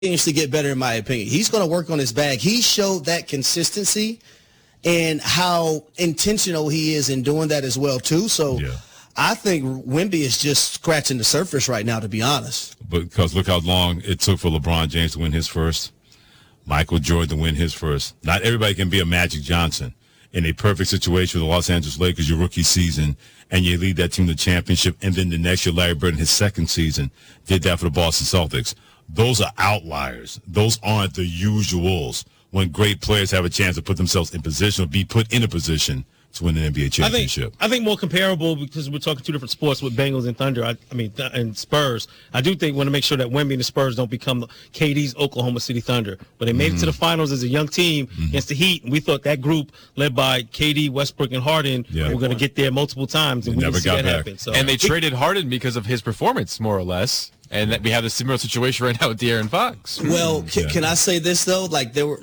continues to get better, in my opinion. He's going to work on his bag. He showed that consistency and how intentional he is in doing that as well, too. So I think Wemby is just scratching the surface right now, to be honest. Because look how long it took for LeBron James to win his first, Michael Jordan to win his first. Not everybody can be a Magic Johnson. In a perfect situation with the Los Angeles Lakers, your rookie season, and you lead that team to the championship, and then the next year, Larry Bird in his second season did that for the Boston Celtics. Those are outliers. Those aren't the usuals when great players have a chance to put themselves in position or be put in a position to win an NBA championship. I think more comparable, because we're talking two different sports with Bengals and Thunder, and Spurs. I do think we want to make sure that Wemby and the Spurs don't become KD's Oklahoma City Thunder. But they made it to the finals as a young team against the Heat, and we thought that group led by KD, Westbrook, and Harden were going to get there multiple times, and we never got that happen. So. And they traded Harden because of his performance, more or less. And that we have a similar situation right now with De'Aaron Fox. Well, can I say this though? Like there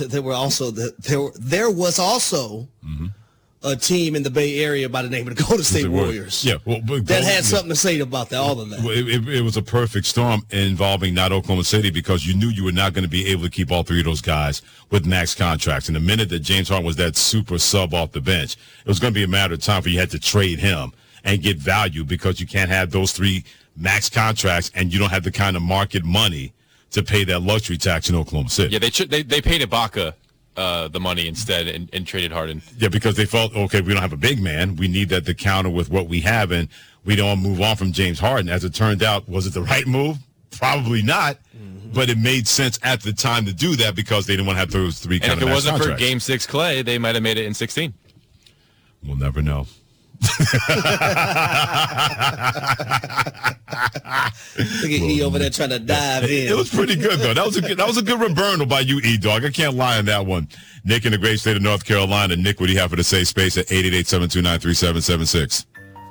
was also a team in the Bay Area by the name of the Golden State Warriors. Yeah, that had something to say about that. All of that. It was a perfect storm involving not Oklahoma City, because you knew you were not going to be able to keep all three of those guys with max contracts. And the minute that James Harden was that super sub off the bench, it was going to be a matter of time for you had to trade him and get value, because you can't have those three max contracts and you don't have the kind of market money to pay that luxury tax in Oklahoma City. Yeah, they paid Ibaka the money instead and traded Harden. Yeah, because they felt, okay, we don't have a big man. We need that to counter with what we have, and we don't move on from James Harden. As it turned out, was it the right move? Probably not. But it made sense at the time to do that, because they didn't want to have those three kind of max contracts. And if it wasn't for Game 6 Clay, they might have made it in 16. We'll never know. Look at E over there trying to dive in. It was pretty good though. That was a good reburnal by you, E-Dog. I can't lie on that one. Nick in the great state of North Carolina. Nick, what do you have for the safe space at 888-729-3776?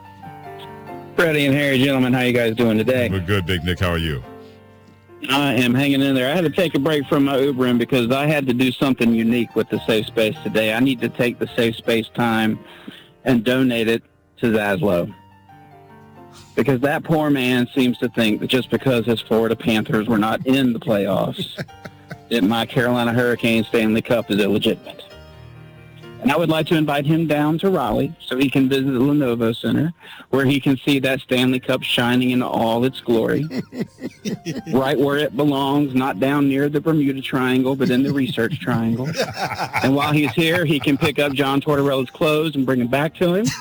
Freddie and Harry, gentlemen, how you guys doing today? We're good, Big Nick. How are you? I am hanging in there. I had to take a break from my Ubering because I had to do something unique with the safe space today. I need to take the safe space time and donate it to Zaslow, because that poor man seems to think that just because his Florida Panthers were not in the playoffs, that my Carolina Hurricanes Stanley Cup is illegitimate. And I would like to invite him down to Raleigh so he can visit the Lenovo Center, where he can see that Stanley Cup shining in all its glory, right where it belongs, not down near the Bermuda Triangle, but in the Research Triangle. And while he's here, he can pick up John Tortorella's clothes and bring them back to him.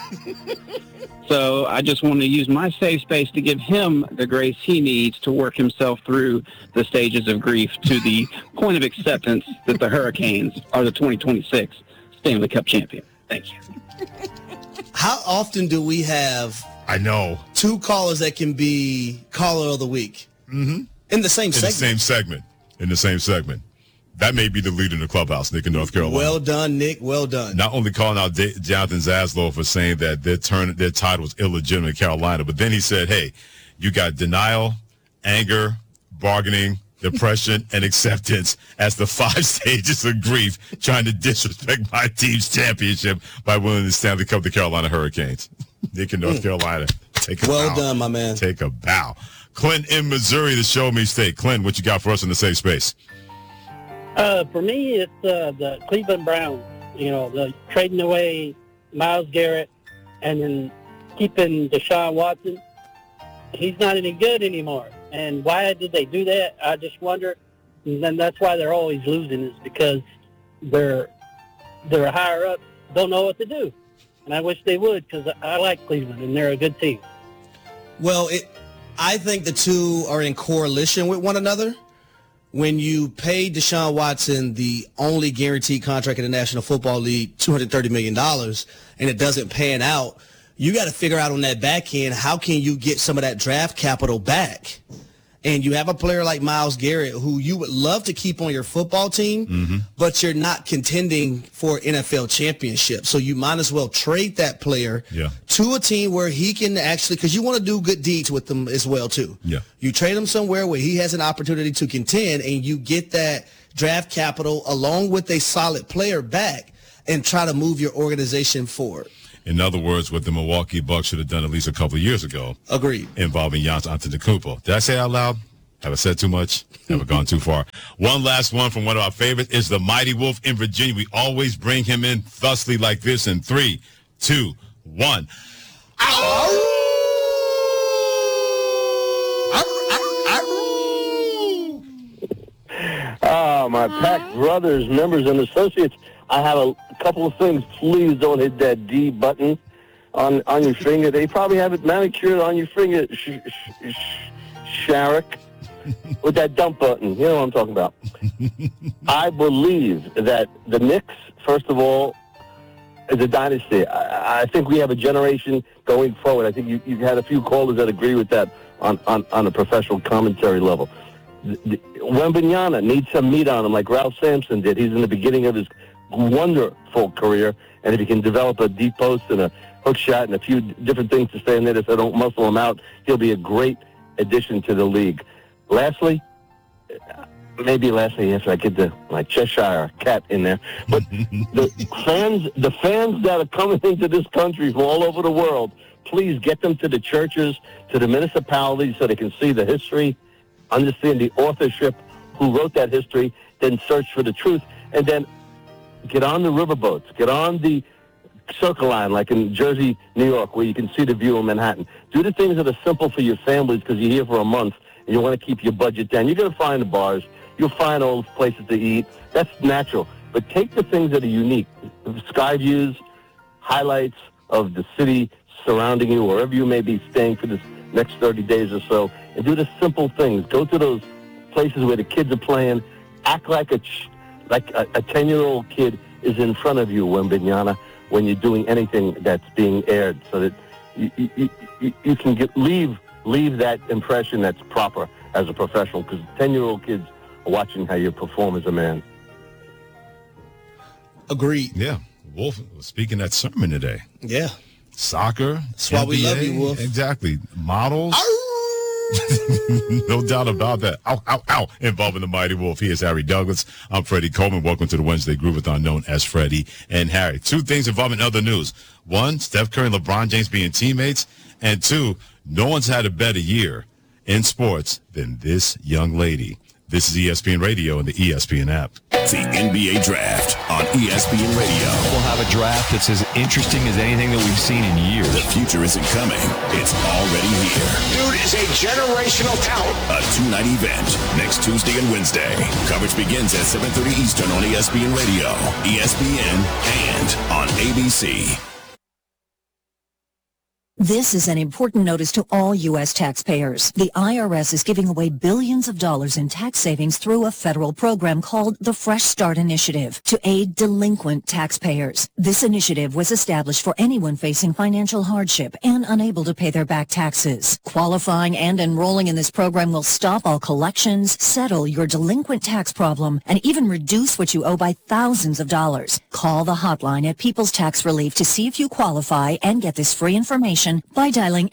So I just want to use my safe space to give him the grace he needs to work himself through the stages of grief to the point of acceptance that the Hurricanes are the 2026 Stanley Cup champion. Thank you. How often do we have two callers that can be caller of the week? In the same segment? In the same segment. That may be the leader in the clubhouse, Nick in North Carolina. Well done, Nick. Well done. Not only calling out Jonathan Zaslow for saying that their title was illegitimate in Carolina, but then he said, hey, you got denial, anger, bargaining, depression, and acceptance as the 5 stages of grief, trying to disrespect my team's championship by winning the Stanley Cup, the Carolina Hurricanes. Nick in North Carolina, take a bow. Well done, my man. Take a bow. Clint in Missouri, the show me state. Clint, what you got for us in the safe space? For me, it's the Cleveland Browns. The trading away Myles Garrett and then keeping Deshaun Watson. He's not any good anymore. And why did they do that? I just wonder. And then that's why they're always losing, is because they're higher up, don't know what to do. And I wish they would, because I like Cleveland, and they're a good team. Well, I think the two are in coalition with one another. When you pay Deshaun Watson the only guaranteed contract in the National Football League, $230 million, and it doesn't pan out, you got to figure out on that back end, how can you get some of that draft capital back? And you have a player like Myles Garrett, who you would love to keep on your football team, but you're not contending for NFL championship. So you might as well trade that player to a team where he can actually, because you want to do good deeds with them as well, too. Yeah. You trade him somewhere where he has an opportunity to contend, and you get that draft capital along with a solid player back and try to move your organization forward. In other words, what the Milwaukee Bucks should have done at least a couple of years ago. Agreed. Involving Giannis Antetokounmpo. Did I say it out loud? Have I said too much? Have I gone too far? One last one from one of our favorites is the Mighty Wolf in Virginia. We always bring him in thusly like this in 3, 2, 1. My Pack brothers, members, and associates, I have a couple of things. Please don't hit that D button on your finger. They probably have it manicured on your finger, Sharek, with that dump button. You know what I'm talking about. I believe that the Knicks, first of all, is a dynasty. I think we have a generation going forward. I think you've had a few callers that agree with that on a professional commentary level. Wembanyama needs some meat on him like Ralph Sampson did. He's in the beginning of his wonderful career, and if he can develop a deep post and a hook shot and a few different things to stay in there so don't muscle him out, he'll be a great addition to the league. Lastly, after I get my Cheshire cat in there, but the fans that are coming into this country from all over the world, please get them to the churches, to the municipalities so they can see the history, understand the authorship, who wrote that history, then search for the truth, and then get on the riverboats, get on the Circle Line like in Jersey, New York, where you can see the view of Manhattan. Do the things that are simple for your families because you're here for a month and you want to keep your budget down. You're going to find the bars. You'll find all the places to eat. That's natural. But take the things that are unique, sky views, highlights of the city surrounding you, wherever you may be staying for this next 30 days or so, and do the simple things. Go to those places where the kids are playing. Act like a 10-year-old kid is in front of you, Wembanyama, when you're doing anything that's being aired, so that you can leave that impression that's proper as a professional, because 10-year-old kids are watching how you perform as a man. Agreed. Yeah. Wolf was speaking that sermon today. Yeah. Soccer. That's why we love you, Wolf. Exactly. Models. No doubt about that. Ow, ow, ow. Involving the Mighty Wolf. He is Harry Douglas. I'm Freddie Coleman. Welcome to the Wednesday Groovathon, known as Freddie and Harry. Two things involving other news. One, Steph Curry and LeBron James being teammates. And two, no one's had a better year in sports than this young lady. This is ESPN Radio and the ESPN app. The NBA Draft on ESPN Radio. We'll have a draft that's as interesting as anything that we've seen in years. The future isn't coming. It's already here. Dude is a generational talent. A two-night event next Tuesday and Wednesday. Coverage begins at 7:30 Eastern on ESPN Radio, ESPN, and on ABC. This is an important notice to all U.S. taxpayers. The IRS is giving away billions of dollars in tax savings through a federal program called the Fresh Start Initiative to aid delinquent taxpayers. This initiative was established for anyone facing financial hardship and unable to pay their back taxes. Qualifying and enrolling in this program will stop all collections, settle your delinquent tax problem, and even reduce what you owe by thousands of dollars. Call the hotline at People's Tax Relief to see if you qualify and get this free information by dialing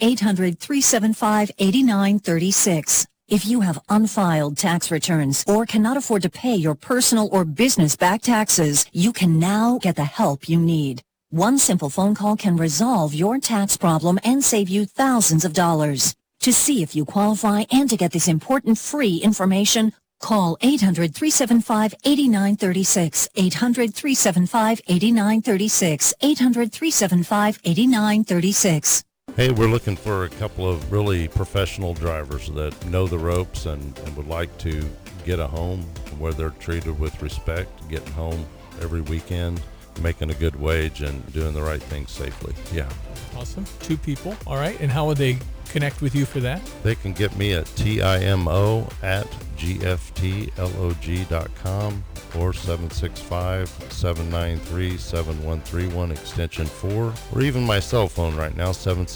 800-375-8936. If you have unfiled tax returns or cannot afford to pay your personal or business back taxes, you can now get the help you need. One simple phone call can resolve your tax problem and save you thousands of dollars. To see if you qualify and to get this important free information, call 800-375-8936, 800-375-8936, 800-375-8936. Hey, we're looking for a couple of really professional drivers that know the ropes and would like to get a home where they're treated with respect, getting home every weekend, making a good wage, and doing the right thing safely. Yeah. Awesome. 2 people. All right. And how would they connect with you for that? They can get me at TIMO@GFTLOG.com or 765-793-7131 extension 4, or even my cell phone right now,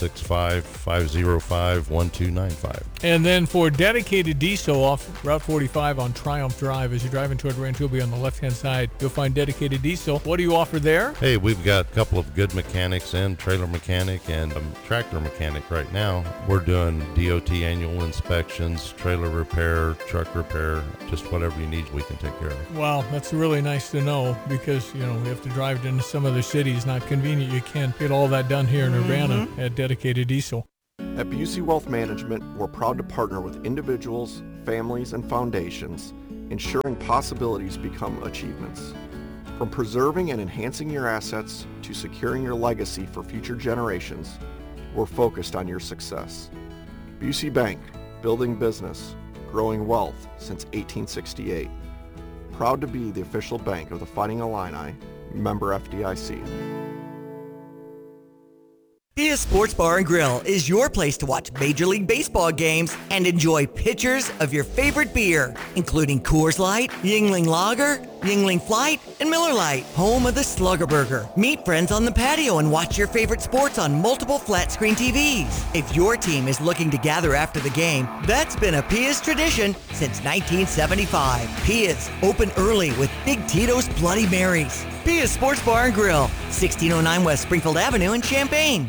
765-505-1295. And then for dedicated diesel off Route 45 on Triumph Drive, as you're driving toward Rantoul on the left-hand side, you'll find dedicated diesel. What do you offer there? Hey, we've got a couple of good mechanics and trailer mechanic and a tractor mechanic right now. We're doing DOT annual inspections, trailer repair, truck repair, just whatever you need, we can take care of. Wow, that's really nice to know, because, we have to drive into some other cities. Not convenient. You can't get all that done here in Urbana at Dedicated Diesel. At Busey Wealth Management, we're proud to partner with individuals, families, and foundations, ensuring possibilities become achievements. From preserving and enhancing your assets to securing your legacy for future generations, we're focused on your success. Busey Bank, building business, growing wealth since 1868. Proud to be the official bank of the Fighting Illini, member FDIC. Pia Sports Bar and Grill is your place to watch Major League Baseball games and enjoy pitchers of your favorite beer, including Coors Light, Yuengling Lager, Yuengling Flight, and Miller Lite, home of the Slugger Burger. Meet friends on the patio and watch your favorite sports on multiple flat-screen TVs. If your team is looking to gather after the game, that's been a Pia's tradition since 1975. Pia's, open early with Big Tito's Bloody Marys. Pia's Sports Bar and Grill, 1609 West Springfield Avenue in Champaign.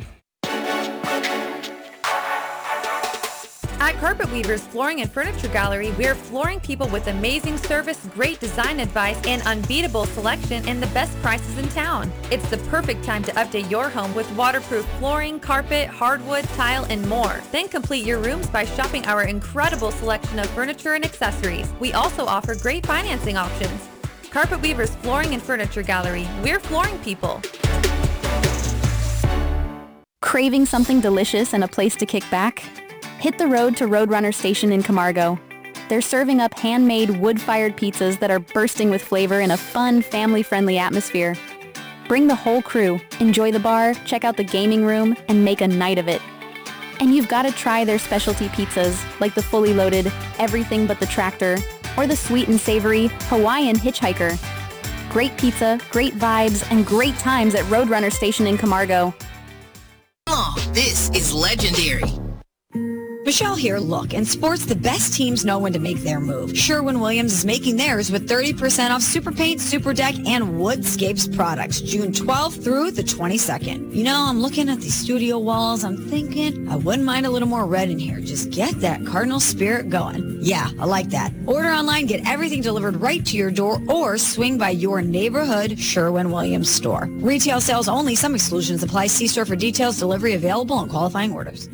At Carpet Weavers Flooring and Furniture Gallery, we're flooring people with amazing service, great design advice, and unbeatable selection and the best prices in town. It's the perfect time to update your home with waterproof flooring, carpet, hardwood, tile, and more. Then complete your rooms by shopping our incredible selection of furniture and accessories. We also offer great financing options. Carpet Weavers Flooring and Furniture Gallery, we're flooring people. Craving something delicious and a place to kick back? Hit the road to Roadrunner Station in Camargo. They're serving up handmade wood-fired pizzas that are bursting with flavor in a fun, family-friendly atmosphere. Bring the whole crew, enjoy the bar, check out the gaming room, and make a night of it. And you've got to try their specialty pizzas, like the fully loaded Everything But the Tractor, or the sweet and savory Hawaiian Hitchhiker. Great pizza, great vibes, and great times at Roadrunner Station in Camargo. This is legendary. Michelle here. Look, in sports, the best teams know when to make their move. Sherwin-Williams is making theirs with 30% off Super Paint, Super Deck, and Woodscapes products, June 12th through the 22nd. You know, I'm looking at these studio walls. I'm thinking I wouldn't mind a little more red in here. Just get that Cardinal spirit going. Yeah, I like that. Order online, get everything delivered right to your door, or swing by your neighborhood Sherwin-Williams store. Retail sales only. Some exclusions apply. See store for details. Delivery available and qualifying orders.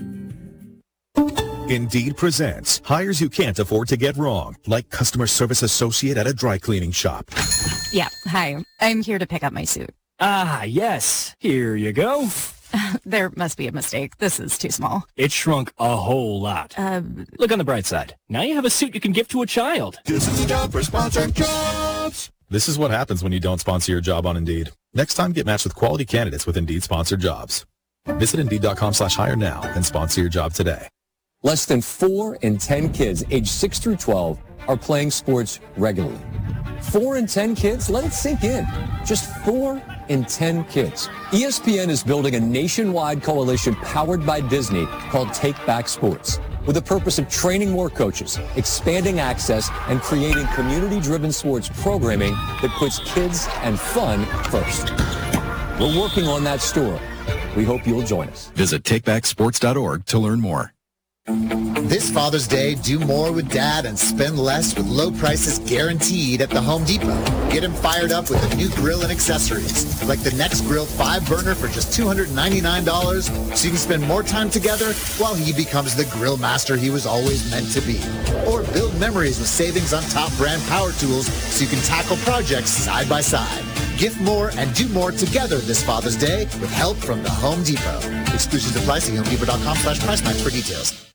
Indeed presents hires you can't afford to get wrong, like customer service associate at a dry cleaning shop. Yeah, hi. I'm here to pick up my suit. Ah, yes. Here you go. There must be a mistake. This is too small. It shrunk a whole lot. Look on the bright side. Now you have a suit you can give to a child. This is a job for Sponsored Jobs. This is what happens when you don't sponsor your job on Indeed. Next time, get matched with quality candidates with Indeed Sponsored Jobs. Visit Indeed.com/hire now and sponsor your job today. Less than 4 in 10 kids aged 6 through 12 are playing sports regularly. 4 in 10 kids? Let it sink in. Just 4 in 10 kids. ESPN is building a nationwide coalition powered by Disney called Take Back Sports, with the purpose of training more coaches, expanding access, and creating community-driven sports programming that puts kids and fun first. We're working on that story. We hope you'll join us. Visit takebacksports.org to learn more. This Father's Day, do more with Dad and spend less with low prices guaranteed at the Home Depot. Get him fired up with a new grill and accessories, like the Next Grill 5-burner for just $299, so you can spend more time together while he becomes the grill master he was always meant to be. Or build memories with savings on top brand power tools so you can tackle projects side by side. Gift more and do more together this Father's Day with help from the Home Depot. Exclusions apply. See HomeDepot.com/price match for details.